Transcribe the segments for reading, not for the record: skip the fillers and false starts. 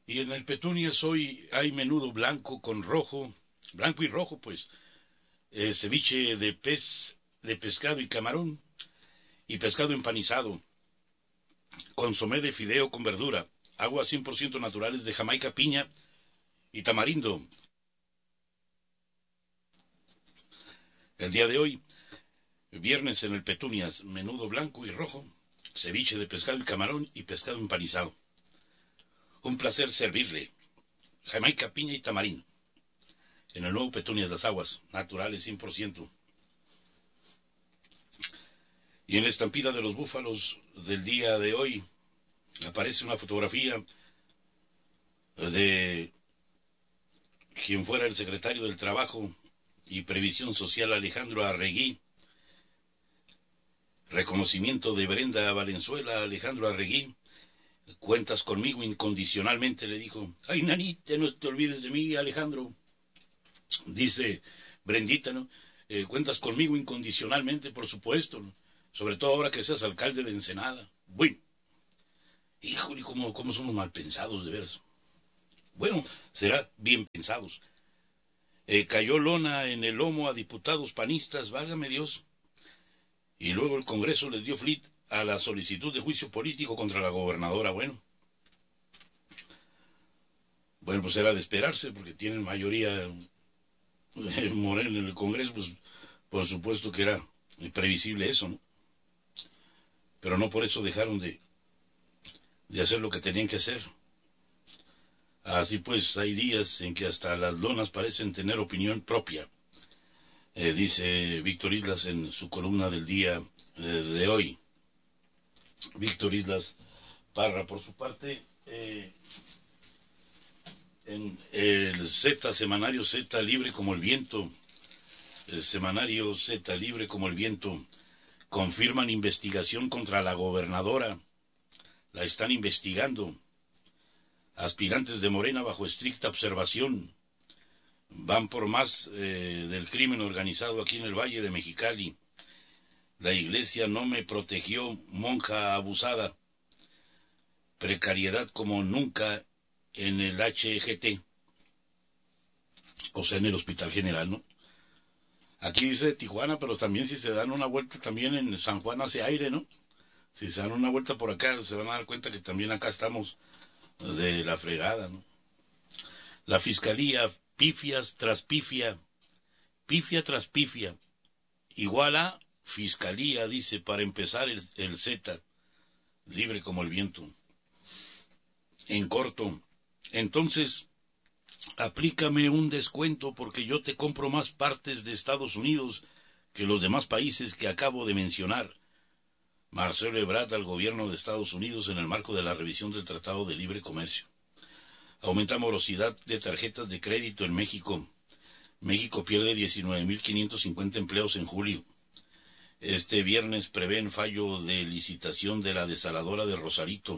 Y en el Petunias hoy hay menudo blanco con rojo, blanco y rojo pues, ceviche de de pescado y camarón, y pescado empanizado, consomé de fideo con verdura, aguas 100% naturales de Jamaica, piña y tamarindo. El día de hoy, viernes en el Petunias, menudo blanco y rojo, ceviche de pescado y camarón y pescado empanizado. Un placer servirle. Jamaica, piña y tamarindo. En el nuevo Petunias Las Aguas, naturales 100%. Y en la estampida de los búfalos del día de hoy aparece una fotografía de quien fuera el secretario del Trabajo y Previsión Social Alejandro Arregui. Reconocimiento de Brenda Valenzuela, Alejandro Arregui. Cuentas conmigo incondicionalmente, le dijo. Ay, nanita, no te olvides de mí, Alejandro. Dice Brendita, ¿no? Cuentas conmigo incondicionalmente, por supuesto, ¿no? Sobre todo ahora que seas alcalde de Ensenada. Bueno, híjole, cómo somos mal pensados, de veras. Bueno, será bien pensados. Cayó lona en el lomo a diputados panistas, válgame Dios. Y luego el Congreso les dio flit a la solicitud de juicio político contra la gobernadora. Bueno, pues era de esperarse, porque tienen mayoría Morena en el Congreso, pues por supuesto que era previsible eso, ¿no? Pero no por eso dejaron de hacer lo que tenían que hacer. Así pues, hay días en que hasta las lonas parecen tener opinión propia, dice Víctor Islas en su columna del día de hoy. Víctor Islas Parra, por su parte, en el semanario Z libre como el viento, el semanario Z libre como el viento, confirman investigación contra la gobernadora. La están investigando. Aspirantes de Morena bajo estricta observación. Van por más del crimen organizado aquí en el Valle de Mexicali. La iglesia no me protegió, monja abusada. Precariedad como nunca en el HGT. O sea, en el Hospital General, ¿no? Aquí dice Tijuana, pero también si se dan una vuelta también en San Juan hace aire, ¿no? Si se dan una vuelta por acá, se van a dar cuenta que también acá estamos de la fregada, ¿no? La fiscalía, pifias tras pifia, pifia tras pifia, igual a fiscalía, dice, para empezar el Z, libre como el viento. En corto, entonces, aplícame un descuento porque yo te compro más partes de Estados Unidos que los demás países que acabo de mencionar. Marcelo Ebrard al gobierno de Estados Unidos en el marco de la revisión del Tratado de Libre Comercio. Aumenta morosidad de tarjetas de crédito en México. México pierde 19.550 empleos en julio. Este viernes prevén fallo de licitación de la desaladora de Rosarito.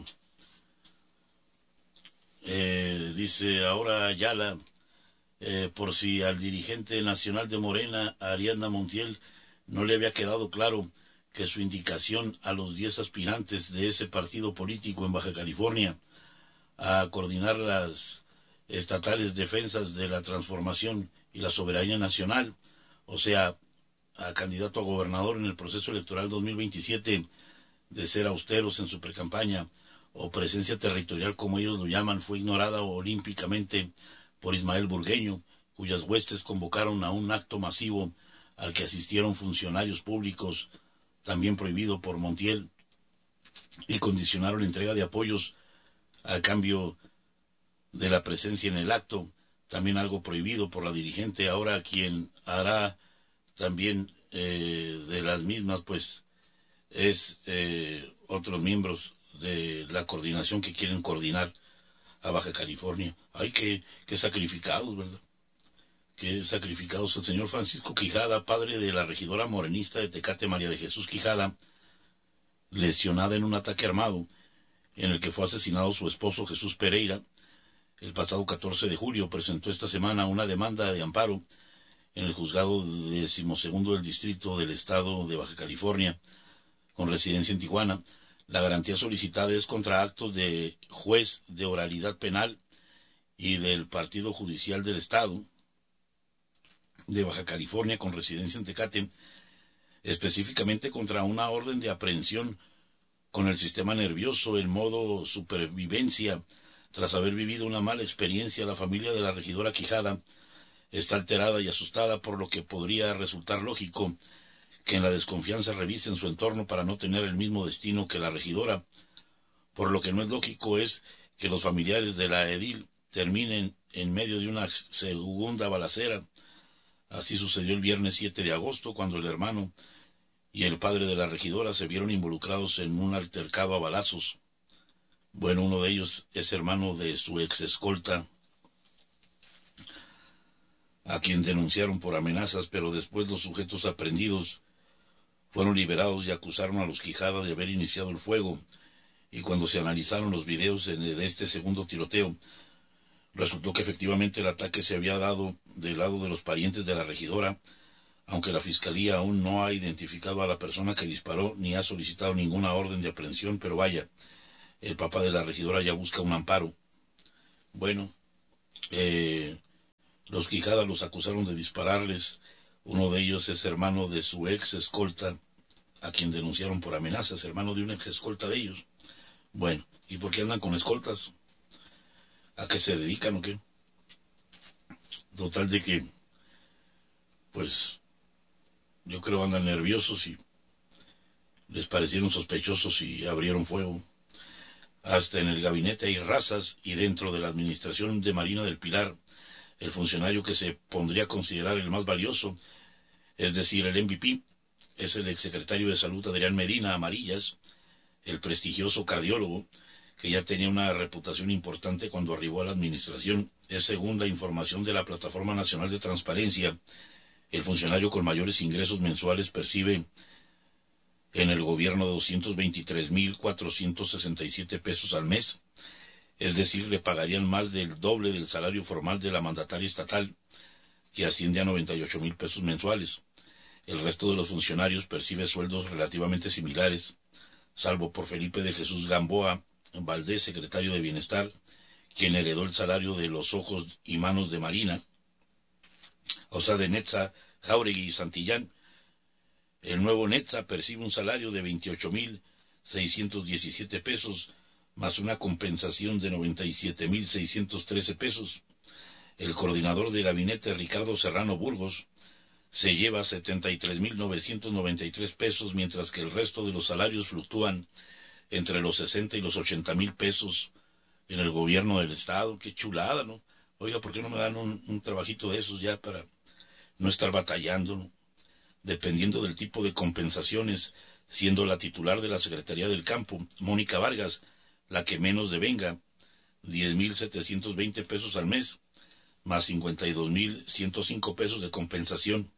Dice ahora Ayala, por si al dirigente nacional de Morena, Ariadna Montiel, no le había quedado claro que su indicación a los 10 aspirantes de ese partido político en Baja California a coordinar las estatales defensas de la transformación y la soberanía nacional, o sea, a candidato a gobernador en el proceso electoral 2027, de ser austeros en su precampaña o presencia territorial, como ellos lo llaman, fue ignorada olímpicamente por Ismael Burgueño, cuyas huestes convocaron a un acto masivo al que asistieron funcionarios públicos, también prohibido por Montiel, y condicionaron la entrega de apoyos a cambio de la presencia en el acto, también algo prohibido por la dirigente. Ahora quien hará también de las mismas, pues, es otros miembros de la coordinación que quieren coordinar a Baja California. Ay, qué sacrificados, ¿verdad? Qué sacrificados. El señor Francisco Quijada, padre de la regidora morenista de Tecate, María de Jesús Quijada, lesionada en un ataque armado en el que fue asesinado su esposo Jesús Pereira, el pasado 14 de julio, presentó esta semana una demanda de amparo en el juzgado 12º del distrito del estado de Baja California, con residencia en Tijuana. La garantía solicitada es contra actos de juez de oralidad penal y del Partido Judicial del Estado de Baja California con residencia en Tecate, específicamente contra una orden de aprehensión con el sistema nervioso en modo supervivencia. Tras haber vivido una mala experiencia, la familia de la regidora Quijada está alterada y asustada, por lo que podría resultar lógico que en la desconfianza revisen su entorno para no tener el mismo destino que la regidora. Por lo que no es lógico es que los familiares de la edil terminen en medio de una segunda balacera. Así sucedió el viernes 7 de agosto, cuando el hermano y el padre de la regidora se vieron involucrados en un altercado a balazos. Bueno, uno de ellos es hermano de su ex escolta, a quien denunciaron por amenazas, pero después los sujetos aprehendidos fueron liberados y acusaron a los Quijada de haber iniciado el fuego. Y cuando se analizaron los videos de este segundo tiroteo, resultó que efectivamente el ataque se había dado del lado de los parientes de la regidora, aunque la fiscalía aún no ha identificado a la persona que disparó ni ha solicitado ninguna orden de aprehensión, pero vaya, el papá de la regidora ya busca un amparo. Bueno, los Quijada los acusaron de dispararles. Uno de ellos es hermano de su ex escolta, a quien denunciaron por amenazas, hermano de una ex escolta de ellos. Bueno, ¿y por qué andan con escoltas? ¿A qué se dedican o qué? Total de que, pues, yo creo andan nerviosos y les parecieron sospechosos y abrieron fuego. Hasta en el gabinete hay razas, y dentro de la administración de Marina del Pilar, el funcionario que se pondría a considerar el más valioso, es decir, el MVP, es el exsecretario de Salud Adrián Medina Amarillas, el prestigioso cardiólogo, que ya tenía una reputación importante cuando arribó a la administración. Es, según la información de la Plataforma Nacional de Transparencia, el funcionario con mayores ingresos mensuales percibe en el gobierno de 223,467 pesos al mes, es decir, le pagarían más del doble del salario formal de la mandataria estatal, que asciende a 98,000 pesos mensuales. El resto de los funcionarios percibe sueldos relativamente similares, salvo por Felipe de Jesús Gamboa Valdés, secretario de Bienestar, quien heredó el salario de los ojos y manos de Marina, o sea, de Netza, Jáuregui y Santillán. El nuevo Netza percibe un salario de 28,617 pesos, más una compensación de 97,613 pesos. El coordinador de gabinete, Ricardo Serrano Burgos, se lleva 73,993 pesos, mientras que el resto de los salarios fluctúan entre los 60 y los 80,000 pesos en el gobierno del estado. Qué chulada, ¿no? Oiga, ¿por qué no me dan un trabajito de esos ya para no estar batallando, ¿no? Dependiendo del tipo de compensaciones, siendo la titular de la Secretaría del Campo, Mónica Vargas, la que menos devenga, 10,720 pesos al mes, más 52,105 pesos de compensación.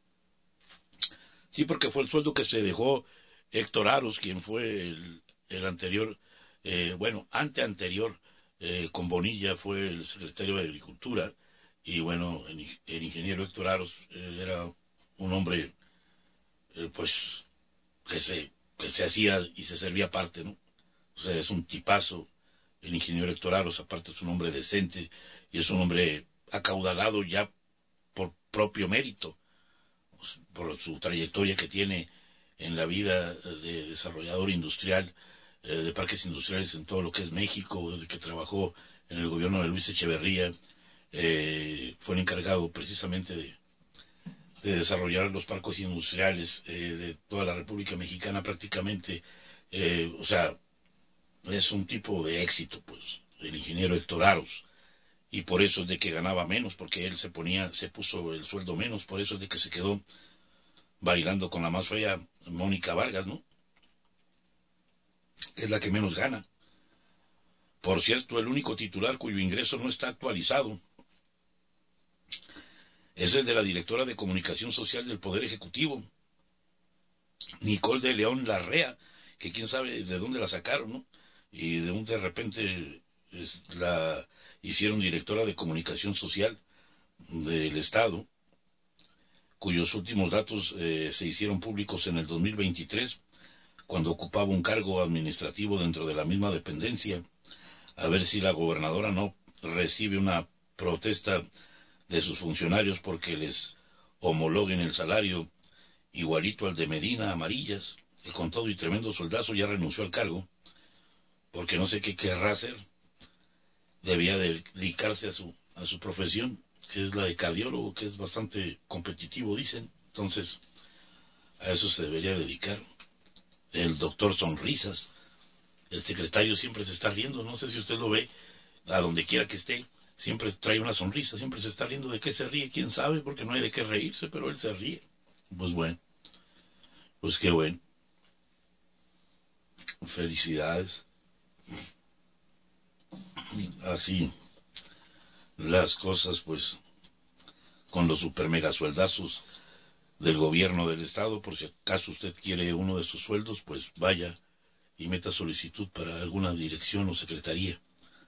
Sí, porque fue el sueldo que se dejó Héctor Aros, quien fue el anterior, anterior, con Bonilla fue el secretario de Agricultura, y bueno, el ingeniero Héctor Aros era un hombre, pues, que se hacía y se servía aparte, ¿no? O sea, es un tipazo el ingeniero Héctor Aros, aparte es un hombre decente, y es un hombre acaudalado ya por propio mérito, por su trayectoria que tiene en la vida de desarrollador industrial, de parques industriales en todo lo que es México, desde que trabajó en el gobierno de Luis Echeverría, fue el encargado precisamente de desarrollar los parques industriales de toda la República Mexicana prácticamente. O sea, es un tipo de éxito, pues, el ingeniero Héctor Aros, y por eso es de que ganaba menos, porque él se puso el sueldo menos, por eso es de que se quedó bailando con la más fea Mónica Vargas, ¿no? Es la que menos gana. Por cierto, el único titular cuyo ingreso no está actualizado es el de la directora de Comunicación Social del Poder Ejecutivo, Nicole de León Larrea, que quién sabe de dónde la sacaron, ¿no? Y de repente la hicieron directora de Comunicación Social del Estado, cuyos últimos datos se hicieron públicos en el 2023, cuando ocupaba un cargo administrativo dentro de la misma dependencia. A ver si la gobernadora no recibe una protesta de sus funcionarios porque les homologuen el salario igualito al de Medina Amarillas, que con todo y tremendo soldazo ya renunció al cargo, porque no sé qué querrá hacer. Debía dedicarse a su profesión, que es la de cardiólogo, que es bastante competitivo, dicen. Entonces, a eso se debería dedicar. El doctor Sonrisas, el secretario siempre se está riendo, no sé si usted lo ve, a donde quiera que esté, siempre trae una sonrisa, siempre se está riendo. ¿De qué se ríe? ¿Quién sabe? Porque no hay de qué reírse, pero él se ríe. Pues bueno, pues qué bueno. Felicidades. Así las cosas, pues, con los super mega sueldazos del gobierno del estado. Por si acaso usted quiere uno de sus sueldos, pues vaya y meta solicitud para alguna dirección o secretaría.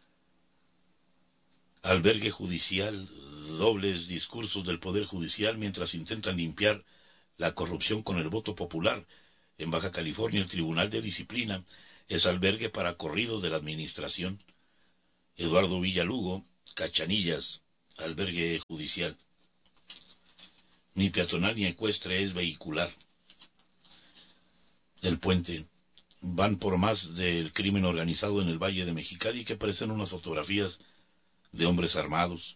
Albergue judicial, dobles discursos del Poder Judicial mientras intentan limpiar la corrupción con el voto popular. En Baja California, el Tribunal de Disciplina es albergue para corridos de la administración. Eduardo Villalugo, Cachanillas, albergue judicial. Ni peatonal ni ecuestre, es vehicular. El puente. Van por más del crimen organizado en el Valle de Mexicali, que aparecen unas fotografías de hombres armados.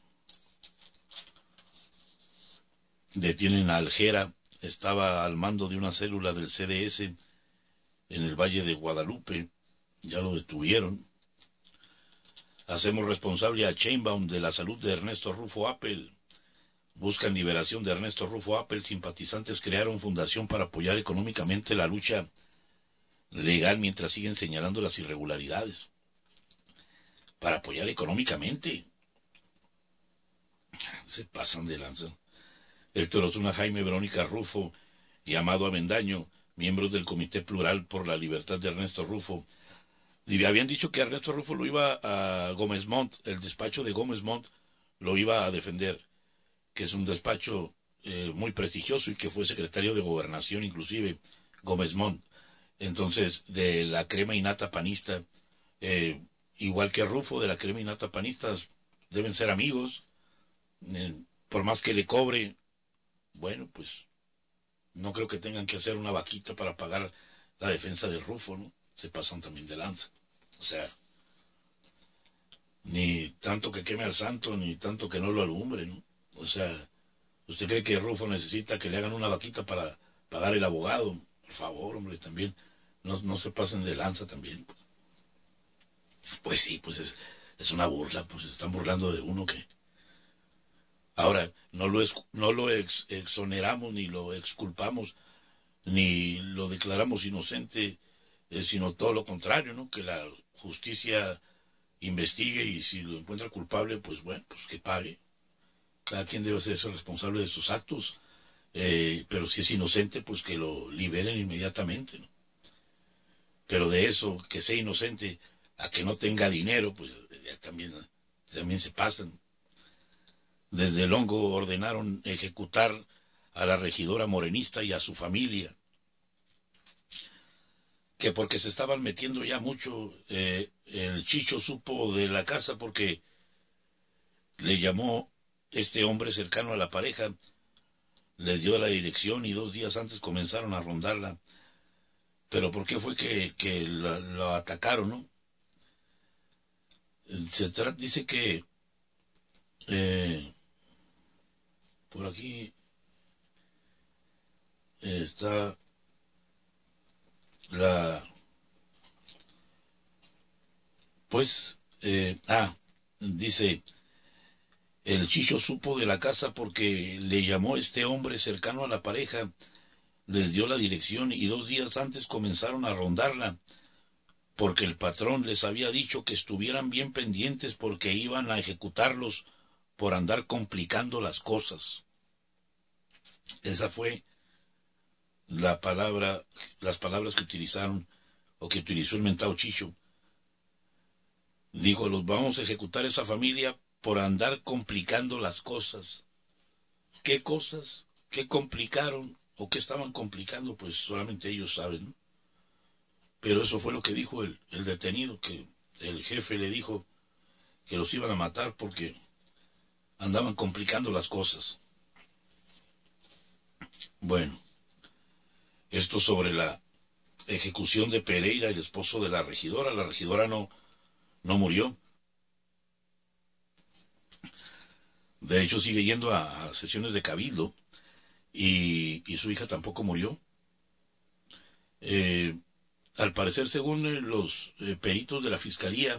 Detienen a Aljera, estaba al mando de una célula del CDS en el Valle de Guadalupe, ya lo detuvieron. Hacemos responsable a Sheinbaum de la salud de Ernesto Rufo Appel. Buscan liberación de Ernesto Rufo Appel. Simpatizantes crearon fundación para apoyar económicamente la lucha legal mientras siguen señalando las irregularidades. Para apoyar económicamente. Se pasan de lanza. Héctor Osuna, Jaime, Verónica Rufo y Amado Avendaño, miembros del Comité Plural por la Libertad de Ernesto Rufo. Y habían dicho que Ernesto Rufo lo iba a Gómez Montt, el despacho de Gómez Montt lo iba a defender, que es un despacho muy prestigioso y que fue secretario de Gobernación inclusive, Gómez Montt. Entonces, de la crema innata panista, igual que Rufo, de la crema innata panista, deben ser amigos. Por más que le cobre, bueno, pues no creo que tengan que hacer una vaquita para pagar la defensa de Rufo, ¿no? Se pasan también de lanza. O sea, ni tanto que queme al santo, ni tanto que no lo alumbre, ¿no? O sea, ¿usted cree que Rufo necesita que le hagan una vaquita para pagar el abogado? Por favor, hombre, también. No se pasen de lanza también. Pues sí, pues es una burla, pues se están burlando de uno que... Ahora, no lo exoneramos, ni lo exculpamos, ni lo declaramos inocente, sino todo lo contrario, ¿no? Que la justicia investigue y si lo encuentra culpable, pues bueno, pues que pague. Cada quien debe ser responsable de sus actos, pero si es inocente, pues que lo liberen inmediatamente, ¿no? Pero de eso, que sea inocente, a que no tenga dinero, pues ya también se pasan. Desde el Hongo ordenaron ejecutar a la regidora morenista y a su familia, que porque se estaban metiendo ya mucho, el Chicho supo de la casa porque le llamó este hombre cercano a la pareja, les dio la dirección y 2 días antes comenzaron a rondarla. Pero ¿por qué fue que la atacaron, no? Dice que por aquí está la... Pues, dice, el Chicho supo de la casa porque le llamó este hombre cercano a la pareja, les dio la dirección y 2 días antes comenzaron a rondarla, porque el patrón les había dicho que estuvieran bien pendientes porque iban a ejecutarlos por andar complicando las cosas. Esa fue las palabras que utilizaron, o que utilizó el mentado Chicho. Dijo, los vamos a ejecutar esa familia por andar complicando las cosas. ¿Qué cosas? ¿Qué complicaron? ¿O qué estaban complicando? Pues solamente ellos saben, ¿no? Pero eso fue lo que dijo el detenido, que el jefe le dijo que los iban a matar porque andaban complicando las cosas. Bueno, esto sobre la ejecución de Pereira, el esposo de la regidora. La regidora no murió. De hecho, sigue yendo a sesiones de cabildo y su hija tampoco murió. Al parecer, según los peritos de la fiscalía,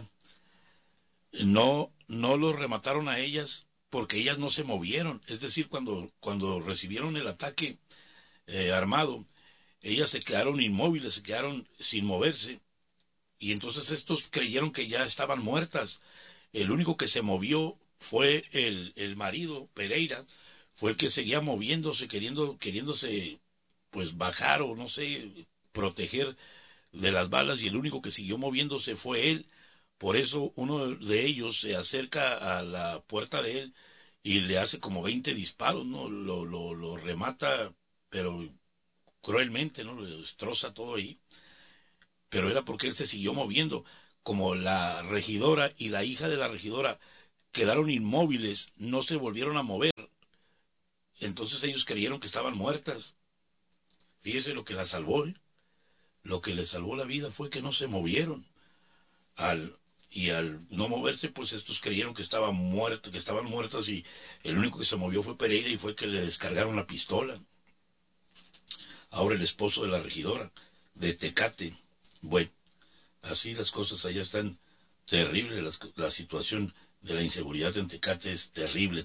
no los remataron a ellas porque ellas no se movieron. Es decir, cuando recibieron el ataque armado, ellas se quedaron inmóviles, se quedaron sin moverse. Y entonces estos creyeron que ya estaban muertas. El único que se movió fue el marido, Pereira, fue el que seguía moviéndose, queriéndose pues bajar o no sé, proteger de las balas, y el único que siguió moviéndose fue él. Por eso uno de ellos se acerca a la puerta de él y le hace como 20 disparos, ¿no? Lo remata, pero cruelmente, ¿no? Lo destroza todo ahí. Pero era porque él se siguió moviendo. Como la regidora y la hija de la regidora quedaron inmóviles, no se volvieron a mover, entonces ellos creyeron que estaban muertas. Fíjese lo que la salvó, ¿eh? Lo que les salvó la vida fue que no se movieron. Al no moverse, pues estos creyeron que estaban muertas, y el único que se movió fue Pereira, y fue que le descargaron la pistola. Ahora el esposo de la regidora, de Tecate. Bueno, así las cosas allá están terribles. La situación de la inseguridad en Tecate es terrible,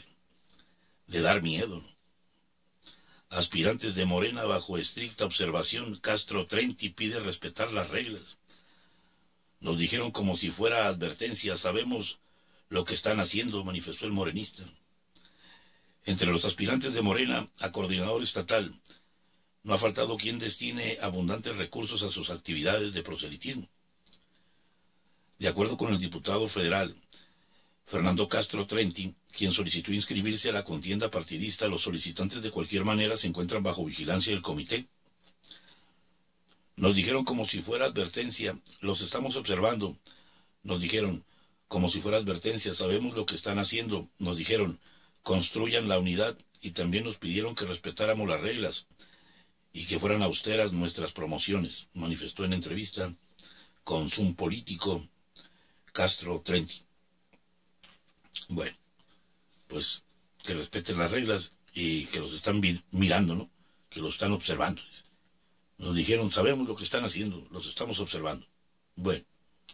de dar miedo, ¿no? Aspirantes de Morena bajo estricta observación. Castro Trenti pide respetar las reglas. Nos dijeron como si fuera advertencia. Sabemos lo que están haciendo, manifestó el morenista. Entre los aspirantes de Morena a coordinador estatal, no ha faltado quien destine abundantes recursos a sus actividades de proselitismo. De acuerdo con el diputado federal Fernando Castro Trenti, quien solicitó inscribirse a la contienda partidista, los solicitantes de cualquier manera se encuentran bajo vigilancia del comité. Nos dijeron como si fuera advertencia, los estamos observando. Nos dijeron como si fuera advertencia, sabemos lo que están haciendo. Nos dijeron, construyan la unidad, y también nos pidieron que respetáramos las reglas y que fueran austeras nuestras promociones, manifestó en entrevista con Zoom Político Castro Trenti. Bueno, pues que respeten las reglas y que los están mirando, ¿no? Que los están observando. Nos dijeron, sabemos lo que están haciendo, los estamos observando. Bueno,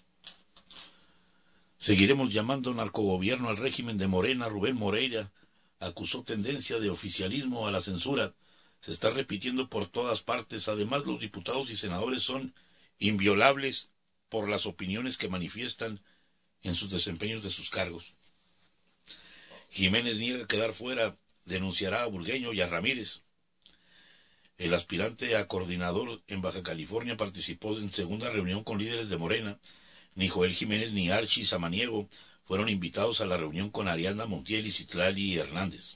seguiremos llamando narcogobierno al régimen de Morena. Rubén Moreira acusó tendencia de oficialismo a la censura. Se está repitiendo por todas partes. Además, los diputados y senadores son inviolables por las opiniones que manifiestan en sus desempeños de sus cargos. Jiménez niega quedar fuera, denunciará a Burgueño y a Ramírez. El aspirante a coordinador en Baja California participó en segunda reunión con líderes de Morena. Ni Joel Jiménez ni Archie Samaniego fueron invitados a la reunión con Ariadna Montiel y Citlali Hernández.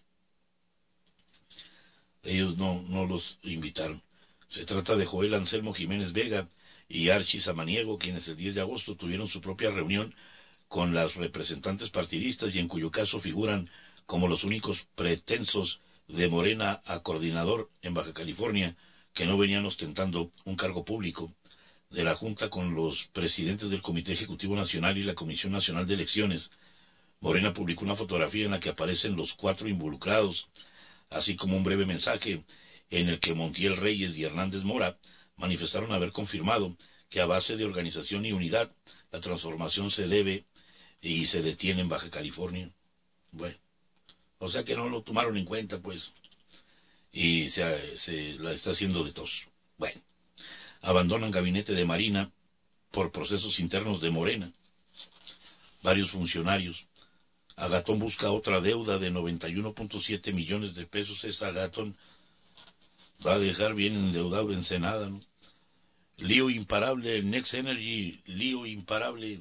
Ellos no los invitaron. Se trata de Joel Anselmo Jiménez Vega y Archie Samaniego, quienes el 10 de agosto tuvieron su propia reunión con las representantes partidistas y en cuyo caso figuran como los únicos pretensos de Morena a coordinador en Baja California que no venían ostentando un cargo público. De la Junta con los presidentes del Comité Ejecutivo Nacional y la Comisión Nacional de Elecciones, Morena publicó una fotografía en la que aparecen los 4 involucrados, así como un breve mensaje en el que Montiel Reyes y Hernández Mora manifestaron haber confirmado que a base de organización y unidad la transformación se debe y se detiene en Baja California. Bueno, o sea que no lo tomaron en cuenta, pues, y se la está haciendo de tos. Bueno, abandonan gabinete de Marina por procesos internos de Morena. Varios funcionarios. Agatón busca otra deuda de 91.7 millones de pesos. Esa Agatón va a dejar bien endeudado Ensenada, ¿no? Lío imparable, el Next Energy, lío imparable.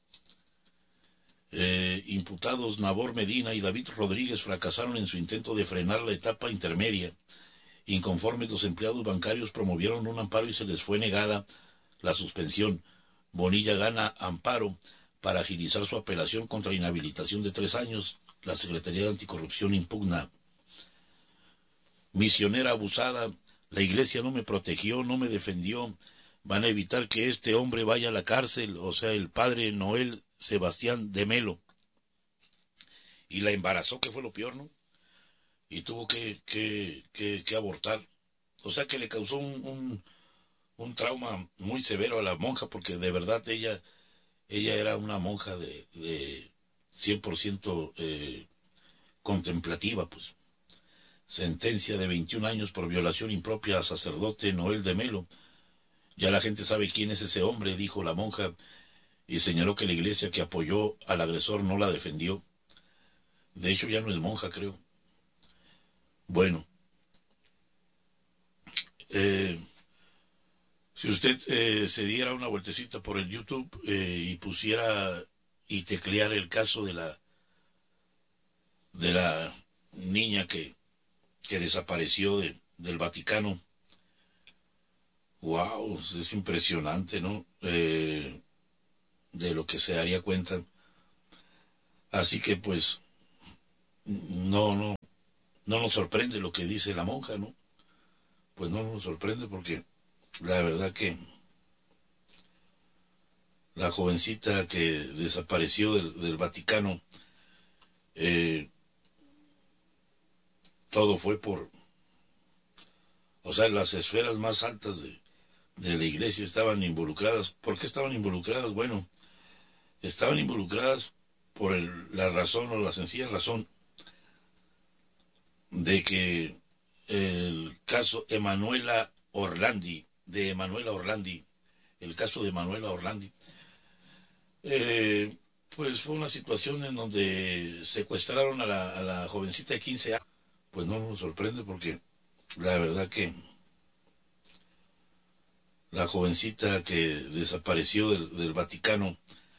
Imputados Nabor Medina y David Rodríguez fracasaron en su intento de frenar la etapa intermedia. Inconformes, los empleados bancarios promovieron un amparo y se les fue negada la suspensión. Bonilla gana amparo para agilizar su apelación contra inhabilitación de 3 años. La Secretaría de Anticorrupción impugna. Misionera abusada, la iglesia no me protegió, no me defendió. Van a evitar que este hombre vaya a la cárcel, o sea, el padre Noel Sebastián de Melo. Y la embarazó, que fue lo peor, ¿no? Y tuvo que abortar. O sea que le causó un trauma muy severo a la monja, porque de verdad ella era una monja de 100% contemplativa, pues. Sentencia de 21 años por violación impropia a sacerdote Noel de Melo. Ya la gente sabe quién es ese hombre, dijo la monja, y señaló que la iglesia que apoyó al agresor no la defendió. De hecho, ya no es monja, creo. Bueno, si usted se diera una vueltecita por el YouTube y pusiera y teclear el caso de la niña que desapareció del Vaticano, wow, es impresionante, ¿no? De lo que se daría cuenta. Así que pues no nos sorprende lo que dice la monja, ¿no? Pues no nos sorprende porque la verdad que la jovencita que desapareció del Vaticano, todo fue o sea, las esferas más altas de la iglesia estaban involucradas. ¿Por qué estaban involucradas? Bueno, estaban involucradas por la razón o la sencilla razón de que el caso Emanuela Orlandi, el caso de Emanuela Orlandi, pues fue una situación en donde secuestraron a la jovencita de 15 años. Pues no nos sorprende porque la verdad que la jovencita que desapareció del Vaticano,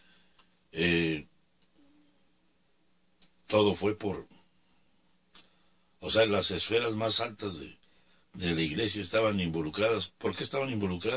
todo fue o sea, las esferas más altas de la iglesia estaban involucradas. ¿Por qué estaban involucradas?